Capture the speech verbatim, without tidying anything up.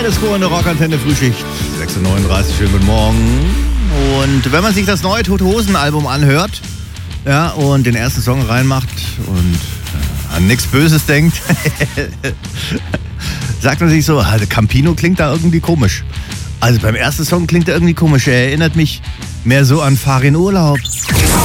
Disco in der Rockantenne Frühschicht. sechs Uhr neununddreißig, schönen guten Morgen. Und wenn man sich das neue Tote Hosen Album anhört, ja, und den ersten Song reinmacht und äh, an nichts Böses denkt, sagt man sich so, also Campino klingt da irgendwie komisch. Also beim ersten Song klingt er irgendwie komisch. Er erinnert mich mehr so an Fahr in Urlaub.